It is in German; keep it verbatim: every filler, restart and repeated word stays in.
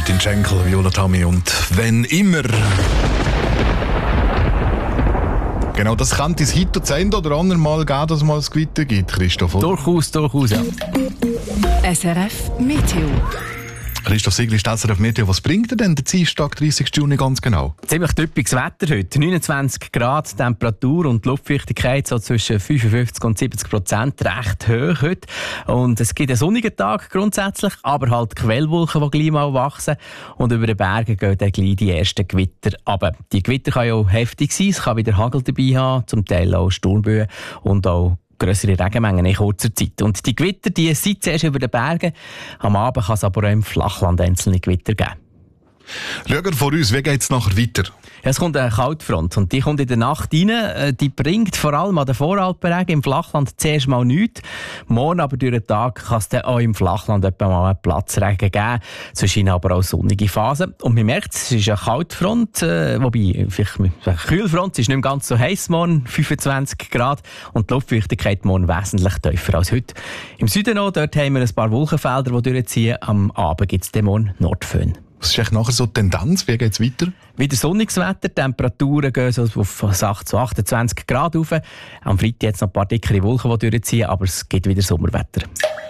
Martin Schenkel, Viola Tammy und «Wenn immer». Genau, das könnte es heute das ein oder andere Mal geben, dass es mal ein Gewitter gibt, Christoph, oder? Durchaus, durchaus, ja. S R F Meteo. Christoph Siegli, S R F Meteo, was bringt dir denn der Dienstag, dreißigsten Juni ganz genau? Ziemlich typisches Wetter heute. neunundzwanzig Grad Temperatur und die Luftfeuchtigkeit so zwischen fünfundfünfzig und siebzig Prozent. Recht hoch heute. Und es gibt einen sonnigen Tag grundsätzlich, aber halt Quellwolken, die gleich mal wachsen. Und über den Bergen gehen dann gleich die ersten Gewitter runter. Die Gewitter können ja auch heftig sein. Es kann wieder Hagel dabei haben, zum Teil auch Sturmböen und auch grössere Regenmengen in kurzer Zeit. Und die Gewitter, die sind zuerst über den Bergen. Am Abend kann es aber auch im Flachland einzelne Gewitter geben. Schauen wir vor uns, wie geht es nachher weiter? Ja, es kommt eine Kaltfront und die kommt in der Nacht rein. Die bringt vor allem an den Voralpenregen im Flachland zuerst mal nichts. Morgen aber durch den Tag kann es dann auch im Flachland etwa mal einen Platzregen geben. Zwischen aber auch sonnige Phasen. Und man merkt, es ist eine Kaltfront, äh, wobei vielleicht eine Kühlfront, es ist nicht mehr ganz so heiß morgen, fünfundzwanzig Grad. Und die Luftfeuchtigkeit morgen wesentlich tiefer als heute. Im Süden noch, dort haben wir ein paar Wolkenfelder, die durchziehen. Am Abend gibt es dann morgen Nordföhn. Was ist nachher so die Tendenz? Wie geht es weiter? Wieder sonniges Wetter, Temperaturen gehen so auf acht zu achtundzwanzig Grad rauf. Am Freitag jetzt noch ein paar dickere Wolken, die durchziehen, aber es gibt wieder Sommerwetter.